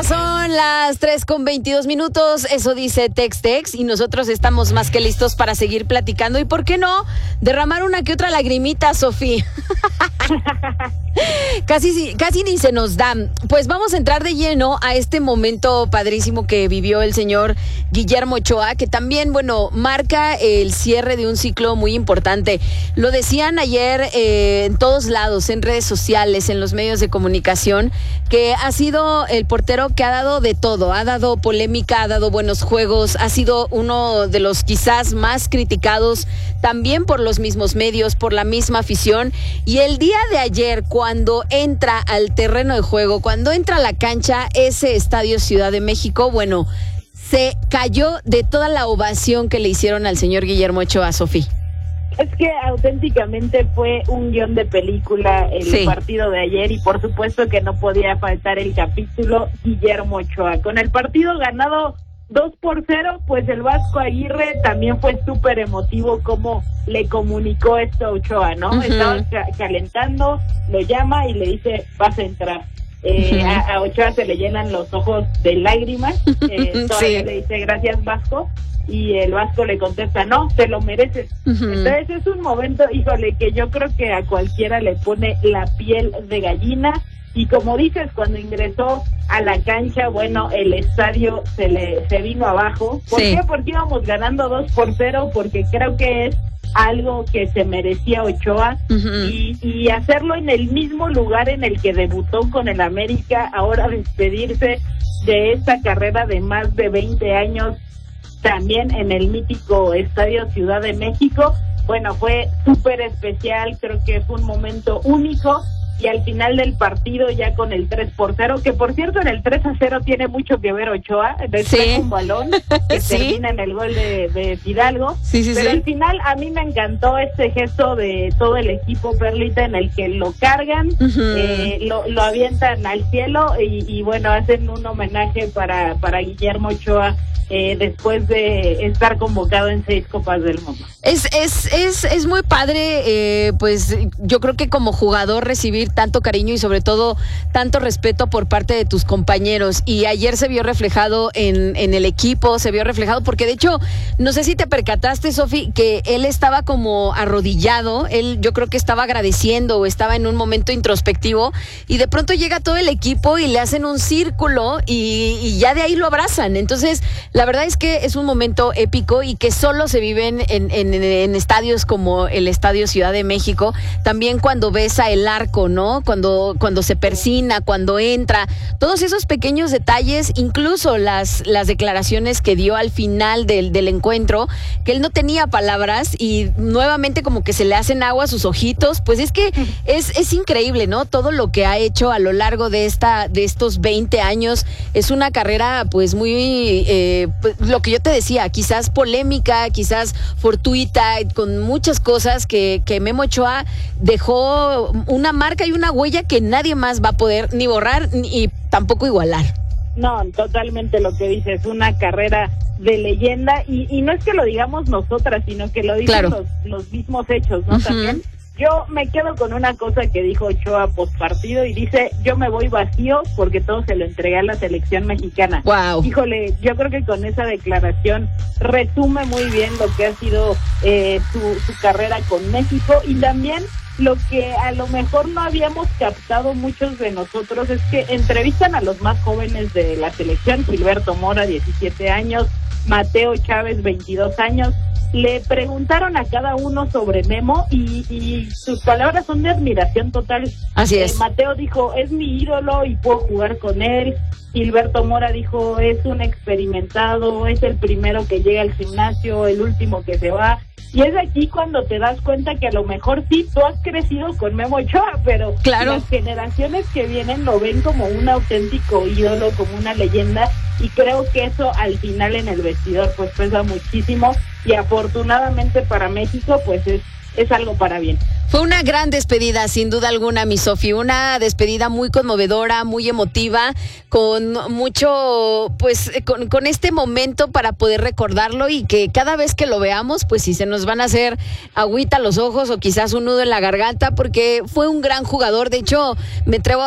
Son las 3:22. Eso dice Tex-Tex y nosotros estamos más que listos para seguir platicando. Y por qué no derramar una que otra lagrimita, Sofía. Casi ni se nos da. Pues vamos a entrar de lleno a este momento padrísimo que vivió el señor Guillermo Ochoa, que también, marca el cierre de un ciclo muy importante. Lo decían ayer en todos lados, en redes sociales, en los medios de comunicación, que ha sido el portero que ha dado de todo. Ha dado polémica, ha dado buenos juegos, ha sido uno de los quizás más criticados también por los mismos medios, por la misma afición. Y el día de ayer, cuando entra al terreno de juego, cuando entra a la cancha, ese Estadio Ciudad de México, se cayó de toda la ovación que le hicieron al señor Guillermo Ochoa, Sofía. Es que auténticamente fue un guión de película el partido de ayer, y por supuesto que no podía faltar el capítulo Guillermo Ochoa. Con el partido ganado 2-0, pues el Vasco Aguirre también fue súper emotivo como le comunicó esto a Ochoa, ¿no? Estaba calentando, lo llama y le dice, vas a entrar. A Ochoa se le llenan los ojos de lágrimas, todavía le dice, gracias Vasco, y el Vasco le contesta, no, te lo mereces. Entonces es un momento, híjole, que yo creo que a cualquiera le pone la piel de gallina. Y como dices, cuando ingresó a la cancha, el estadio se vino abajo. ¿Por qué? Porque íbamos ganando 2-0, porque creo que es algo que se merecía Ochoa, y hacerlo en el mismo lugar en el que debutó con el América, ahora despedirse de esta carrera de más de 20 años, también en el mítico Estadio Ciudad de México, fue súper especial, creo que fue un momento único. Y al final del partido, ya con el 3-0, que por cierto en el 3-0 tiene mucho que ver Ochoa, después un balón que termina en el gol de Fidalgo, pero al final a mí me encantó este gesto de todo el equipo, Perlita, en el que lo cargan, lo avientan al cielo y hacen un homenaje para Guillermo Ochoa, después de estar convocado en 6 Copas del Mundo. Es muy padre, pues yo creo que como jugador recibir tanto cariño y sobre todo tanto respeto por parte de tus compañeros, y ayer se vio reflejado en el equipo, se vio reflejado porque de hecho, no sé si te percataste, Sofi, que él estaba como arrodillado, yo creo que estaba agradeciendo o estaba en un momento introspectivo, y de pronto llega todo el equipo y le hacen un círculo y ya de ahí lo abrazan. Entonces la verdad es que es un momento épico y que solo se viven en estadios como el Estadio Ciudad de México. También cuando besa el arco, ¿no? Cuando se persina, cuando entra, todos esos pequeños detalles, incluso las declaraciones que dio al final del encuentro, que él no tenía palabras y nuevamente como que se le hacen agua a sus ojitos. Pues es que es increíble, ¿no? Todo lo que ha hecho a lo largo de estos 20 años. Es una carrera pues muy lo que yo te decía, quizás polémica, quizás fortuita, con muchas cosas que Memo Ochoa dejó una marca y una huella que nadie más va a poder ni borrar ni tampoco igualar. No, totalmente lo que dices, una carrera de leyenda, y no es que lo digamos nosotras, sino que lo dicen los mismos hechos, ¿no? También yo me quedo con una cosa que dijo Ochoa postpartido, y dice, yo me voy vacío porque todo se lo entregué a la selección mexicana. Wow. Híjole, yo creo que con esa declaración resume muy bien lo que ha sido su carrera con México, y también lo que a lo mejor no habíamos captado muchos de nosotros es que entrevistan a los más jóvenes de la selección, Gilberto Mora, 17 años, Mateo Chávez, 22 años, le preguntaron a cada uno sobre Memo y sus palabras son de admiración total. Así es. Mateo dijo, es mi ídolo y puedo jugar con él. Gilberto Mora dijo, es un experimentado, es el primero que llega al gimnasio, el último que se va. Y es aquí cuando te das cuenta que a lo mejor sí, tú has crecido con Memo Ochoa, pero las generaciones que vienen lo ven como un auténtico ídolo, como una leyenda, y creo que eso al final en el vestidor pues pesa muchísimo, y afortunadamente para México pues es algo para bien. Fue una gran despedida, sin duda alguna, mi Sofi, una despedida muy conmovedora, muy emotiva, con mucho, pues, con este momento para poder recordarlo, y que cada vez que lo veamos, pues sí se nos van a hacer agüita los ojos o quizás un nudo en la garganta, porque fue un gran jugador. De hecho, me atrevo